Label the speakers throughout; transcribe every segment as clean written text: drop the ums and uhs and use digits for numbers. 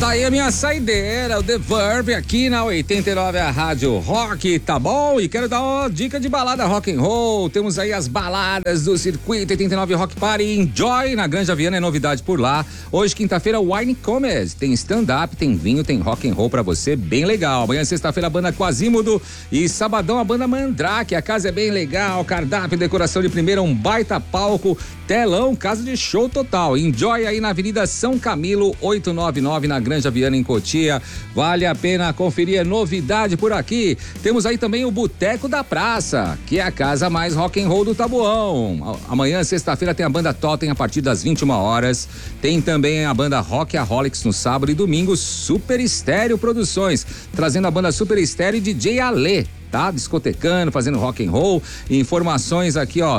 Speaker 1: Tá aí a minha saideira, o The Verb, aqui na 89, a Rádio Rock, tá bom? E quero dar uma dica de balada rock and roll. Temos aí as baladas do Circuito 89 Rock Party Enjoy na Granja Viana, é novidade por lá. Hoje, quinta-feira, Wine Comedy. Tem stand-up, tem vinho, tem rock and roll pra você, bem legal. Amanhã, sexta-feira, a banda Quasímodo e sabadão, a banda Mandrake. A casa é bem legal, cardápio, decoração de primeira, um baita palco, telão, casa de show total. Enjoy aí na Avenida São Camilo, 899, na Granja Viana, em Cotia. Vale a pena conferir, é novidade por aqui. Temos aí também o Boteco da Praça, que é a casa mais rock and roll do Taboão. Amanhã, sexta-feira, tem a banda Totem a partir das 21 horas. Tem também a banda Rockaholics no sábado e domingo, Super Estéreo Produções, trazendo a banda Super Estéreo e DJ Alê. Tá discotecando, fazendo rock and roll. Informações aqui, ó,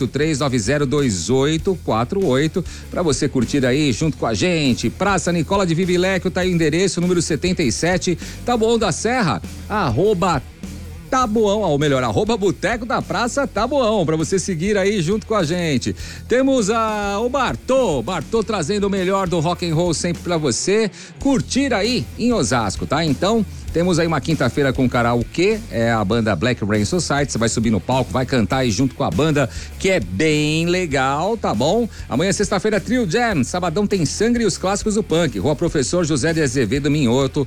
Speaker 1: 983-902848, pra você curtir aí junto com a gente. Praça Nicola de Viviléquio, tá aí o endereço, número 77, Taboão da Serra, Taboão, ou melhor, Boteco da Praça Taboão, pra você seguir aí junto com a gente. Temos o Bartô trazendo o melhor do rock and roll sempre pra você curtir aí em Osasco, tá? Então, temos aí uma quinta-feira com karaokê, é a banda Black Rain Society, você vai subir no palco, vai cantar aí junto com a banda, que é bem legal, tá bom? Amanhã, sexta-feira, Trio Jam, sabadão tem Sangue e os Clássicos do Punk, Rua Professor José de Azevedo Minhoto,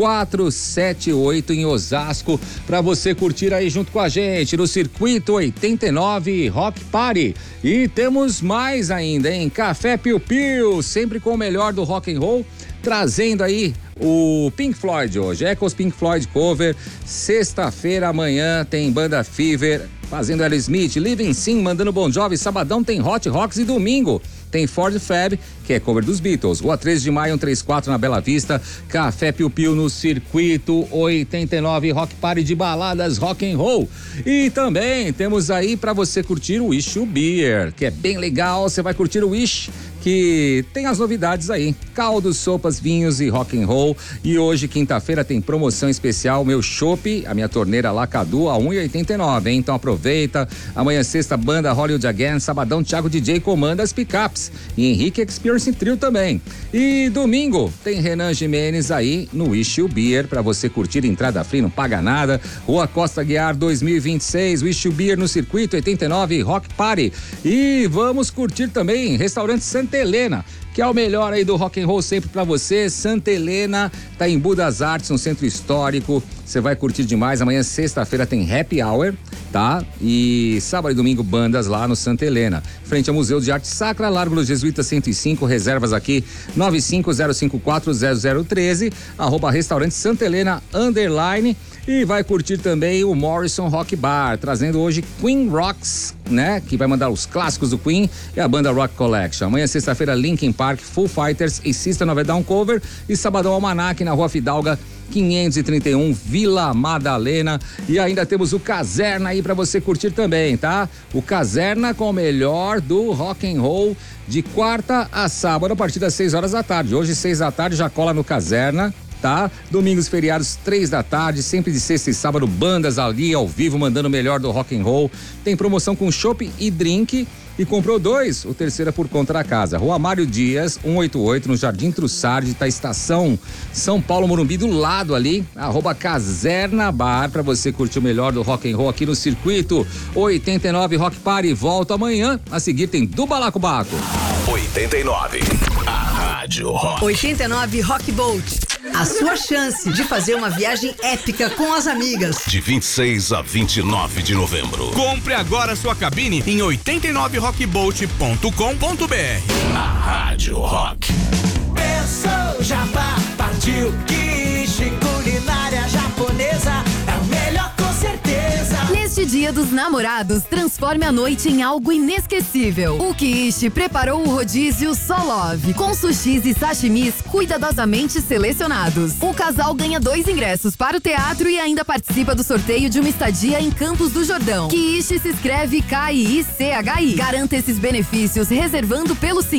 Speaker 1: 478 em Osasco, pra você curtir aí junto com a gente, no Circuito 89 Rock Party. E temos mais ainda, hein? Café Piu Piu, sempre com o melhor do rock and roll, trazendo aí o Pink Floyd hoje, Echoes Pink Floyd cover. Sexta-feira, amanhã, tem banda Fever fazendo Aerosmith, Living Sim mandando Bon Jovi, sabadão tem Hot Rocks e domingo tem Ford Fab, que é cover dos Beatles. Rua 13 de maio, 134 na Bela Vista. Café Piu Piu no Circuito 89 Rock Party de baladas rock and roll. E também temos aí pra você curtir o Wish Beer, que é bem legal. Você vai curtir o Wish, que tem as novidades aí, caldos, sopas, vinhos e rock and roll. E hoje, quinta-feira, tem promoção especial, meu chopp, a minha torneira Lacadu a 1,89, hein? Então aproveita. Amanhã, sexta, banda Hollywood Again, sabadão, Thiago DJ comanda as picapes e Henrique Experience Trio também. E domingo tem Renan Jimenez aí no Wish Beer, pra você curtir, entrada free, não paga nada. Rua Costa Guiar 2026, Wish Beer no Circuito 89 Rock Party. E vamos curtir também restaurante Santa Helena, que é o melhor aí do rock and roll sempre pra você. Santa Helena tá em Budas Artes, no centro histórico. Você vai curtir demais. Amanhã, sexta-feira, tem Happy Hour, tá? E sábado e domingo, bandas lá no Santa Helena. Frente ao Museu de Arte Sacra, Largo dos Jesuítas 105, reservas aqui 950540013, @restaurante Santa Helena _ e vai curtir também o Morrison Rock Bar, trazendo hoje Queen Rocks, né? Que vai mandar os clássicos do Queen e a banda Rock Collection. Amanhã, sexta-feira, Linkin Park, Foo Fighters e System of a Down cover. E sabadão, Almanac na Rua Fidalga 531, Vila Madalena. E ainda temos o Caserna aí pra você curtir também, tá? O Caserna com o melhor do rock and roll de quarta a sábado a partir das 6 horas da tarde. Hoje, 6 da tarde, já cola no Caserna, tá? Domingos, feriados, 3 da tarde, sempre de sexta e sábado, bandas ali ao vivo mandando o melhor do rock and roll. Tem promoção com chopp e drink. E comprou 2, o terceiro é por conta da casa. Rua Mário Dias, 188, no Jardim Trussardi, tá estação São Paulo, Morumbi, do lado ali, @Caserna Bar, pra você curtir o melhor do rock and roll aqui no Circuito 89 Rock Party. Volta amanhã, a seguir tem do Balacobaco.
Speaker 2: 89, a Rádio Rock.
Speaker 3: 89 Rock Boat. A sua chance de fazer uma viagem épica com as amigas.
Speaker 2: De 26 a 29 de novembro.
Speaker 4: Compre agora sua cabine em 89rockboat.com.br.
Speaker 2: A Rádio Rock.
Speaker 5: Pensou, Jabá, partiu, quiche, culinária japonesa, é o melhor com certeza.
Speaker 6: Neste Dia dos Namorados, transforme a noite em algo inesquecível. O Kishi preparou o rodízio Solove, com sushis e sashimis cuidadosamente selecionados. O casal ganha 2 ingressos para o teatro e ainda participa do sorteio de uma estadia em Campos do Jordão. Kishi se escreve K-I-C-H-I. Garanta esses benefícios reservando pelo